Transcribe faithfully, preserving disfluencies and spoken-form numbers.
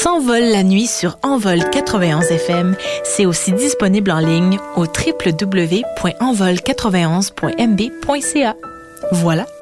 s'envole la nuit sur Envol quatre-vingt-onze F M. C'est aussi disponible en ligne au w w w point envol quatre-vingt-onze point m b point c a. Voilà,